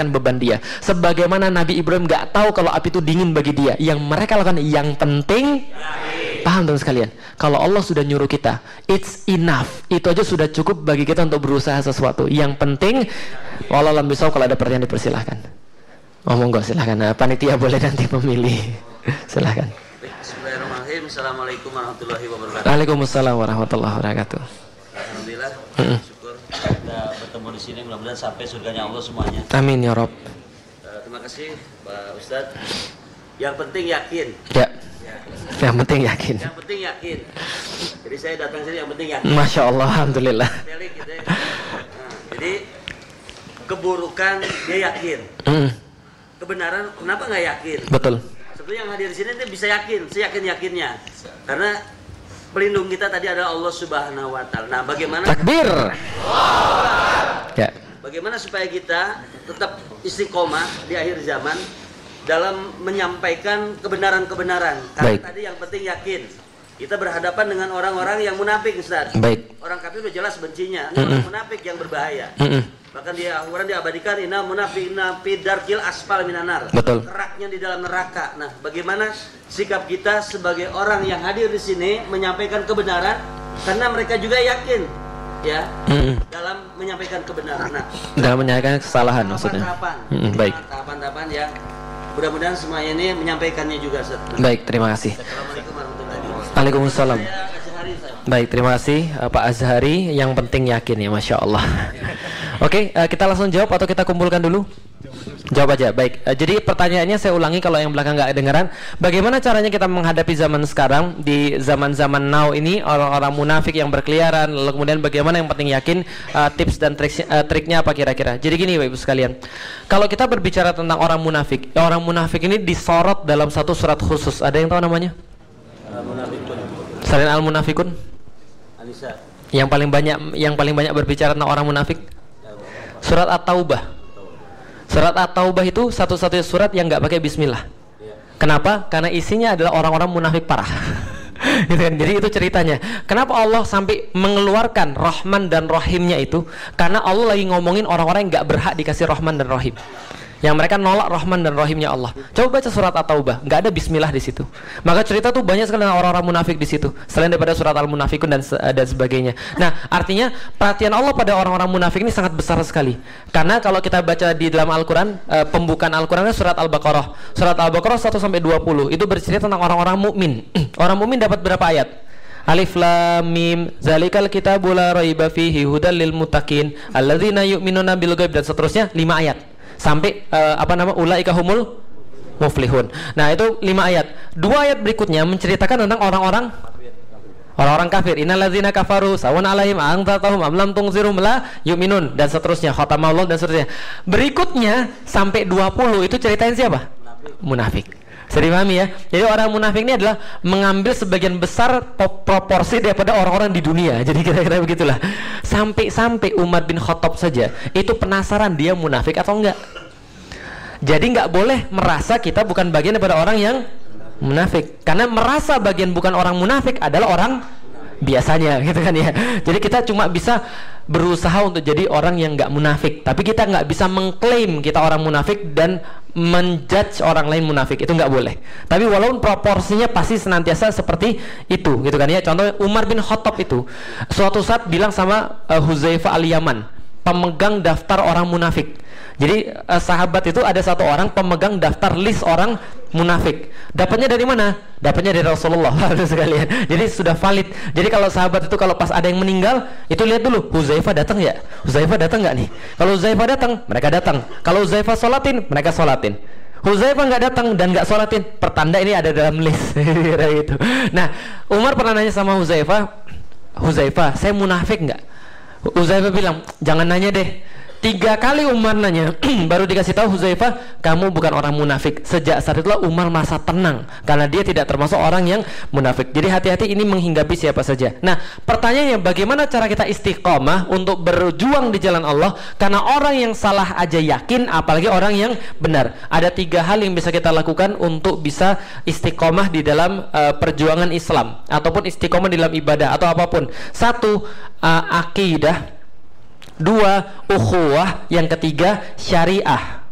beban dia. Sebagaimana Nabi Ibrahim nggak tahu kalau api itu dingin bagi dia. Yang mereka lakukan yang penting paham teman sekalian. Kalau Allah sudah nyuruh kita, it's enough. Itu aja sudah cukup bagi kita untuk berusaha sesuatu. Yang penting, wallahualam bisawab, kalau ada pertanyaan dipersilahkan. Oh monggo silahkan. Panitia boleh nanti memilih. Silahkan. Bismillahirrahmanirrahim. Assalamualaikum warahmatullahi wabarakatuh. Waalaikumsalam warahmatullahi wabarakatuh. Alhamdulillah. Syukur kita bertemu di sini, mudah-mudahan sampai surganya Allah semuanya. Amin ya Rob. Terima kasih Pak Ustadz. Yang penting yakin. Ya. Yang penting yakin. Yang penting yakin. Jadi saya datang sini yang penting yakin. Masya Allah, alhamdulillah. Jadi keburukan dia yakin. Kebenaran kenapa nggak yakin? Betul. Sebenarnya yang hadir di sini dia bisa yakin, seyakin-yakinnya. Karena pelindung kita tadi adalah Allah Subhanahu wa taala. Nah, bagaimana takbir? Ya. Bagaimana supaya kita tetap istiqomah di akhir zaman dalam menyampaikan kebenaran-kebenaran. Karena baik. Tadi yang penting yakin. Kita berhadapan dengan orang-orang yang munafik, Ustaz. Baik. Orang kafir udah jelas bencinya. Orang munafik yang berbahaya. Bahkan di Al-Quran diabadikan inna munafiqina fi darkil asfal minanar. Betul. Keraknya di dalam neraka. Nah, bagaimana sikap kita sebagai orang yang hadir di sini menyampaikan kebenaran karena mereka juga yakin ya dalam menyampaikan kebenaran. Nah, dalam menyampaikan kesalahan maksudnya. Baik. Tahapan-tahapan yang mudah-mudahan semuanya ini menyampaikannya juga, Ustaz. Baik, terima kasih. Assalamualaikum warahmatullahi wabarakatuh. Waalaikumsalam. Baik, terima kasih Pak Azhari. Yang penting yakin ya, Masya Allah. Oke, kita langsung jawab atau kita kumpulkan dulu? Jawab aja, baik. Jadi pertanyaannya saya ulangi kalau yang belakang nggak kedengeran. Bagaimana caranya kita menghadapi zaman sekarang, di zaman-zaman now ini, orang-orang munafik yang berkeliaran, lalu kemudian bagaimana yang penting yakin, tips dan triknya apa kira-kira. Jadi gini Bapak Ibu sekalian, kalau kita berbicara tentang orang munafik ini disorot dalam satu surat khusus. Ada yang tahu namanya? Selain Al-Munafikun? Alisa. Yang paling banyak berbicara tentang orang munafik? Surat At-Taubah. Surat At-Taubah itu satu-satunya surat yang nggak pakai bismillah. Kenapa? Karena isinya adalah orang-orang munafik parah. Gitu kan? Jadi itu ceritanya. Kenapa Allah sampai mengeluarkan Rahman dan Rahimnya itu? Karena Allah lagi ngomongin orang-orang yang nggak berhak dikasih Rahman dan Rahim. Yang mereka nolak Rahman dan Rahimnya Allah. Coba baca surat At-Taubah, nggak ada bismillah di situ. Maka cerita tuh banyak sekali tentang orang-orang munafik di situ. Selain daripada surat Al-Munafikun dan sebagainya. Nah, artinya perhatian Allah pada orang-orang munafik ini sangat besar sekali. Karena kalau kita baca di dalam Al-Quran, pembukaan Al-Qurannya surat Al-Baqarah. Surat Al-Baqarah 1-20 itu bercerita tentang orang-orang mukmin. Orang mukmin dapat berapa ayat? Alif Lam Mim zalikal kitabul la raiba fihi hudal lil muttaqin alladzina yu'minuna bil ghaib dan seterusnya 5 ayat. Sampai ulaika humul muflihun. Nah, itu 5 ayat. 2 ayat berikutnya menceritakan tentang orang-orang kafir. Innalladzina kafaru sawan alaihim anzartahum am lam tunzirum la yu'minun dan seterusnya. Khatamallahu dan seterusnya. Berikutnya sampai 20 itu ceritain siapa? Munafik. Bisa dipahami ya. Jadi orang munafik ini adalah mengambil sebagian besar proporsi daripada orang-orang di dunia. Jadi kira-kira begitulah. Sampai Umar bin Khattab saja itu penasaran dia munafik atau enggak. Jadi enggak boleh merasa kita bukan bagian daripada orang yang munafik. Karena merasa bagian bukan orang munafik adalah orang biasanya, gitu kan ya. Jadi kita cuma bisa berusaha untuk jadi orang yang enggak munafik. Tapi kita enggak bisa mengklaim kita orang munafik dan menjudge orang lain munafik, itu nggak boleh. Tapi walaupun proporsinya pasti senantiasa seperti itu, gitu kan ya. Contohnya Umar bin Khattab itu suatu saat bilang sama Huzaifah al-Yaman, pemegang daftar orang munafik. Jadi sahabat itu ada satu orang pemegang daftar list orang munafik. Dapatnya dari mana? Dapatnya dari Rasulullah sekalian. Jadi sudah valid. Jadi kalau sahabat itu kalau pas ada yang meninggal, itu lihat dulu Huzaifah datang ya? Huzaifah datang nggak nih? Kalau Huzaifah datang, mereka datang. Kalau Huzaifah sholatin, mereka sholatin. Huzaifah nggak datang dan nggak sholatin, pertanda ini ada dalam list. Gitu. Nah, Umar pernah nanya sama Huzaifah, saya munafik nggak? Huzaifah bilang, jangan nanya deh. 3 kali Umar nanya baru dikasih tahu Huzaifah, kamu bukan orang munafik. Sejak saat itulah Umar merasa tenang karena dia tidak termasuk orang yang munafik. Jadi hati-hati, ini menghinggapi siapa saja. Nah, pertanyaannya bagaimana cara kita istiqomah untuk berjuang di jalan Allah? Karena orang yang salah aja yakin, apalagi orang yang benar. Ada 3 hal yang bisa kita lakukan untuk bisa istiqomah di dalam perjuangan Islam ataupun istiqomah di dalam ibadah atau apapun. 1, akidah. 2, ukhuwah. Yang ketiga, syariah.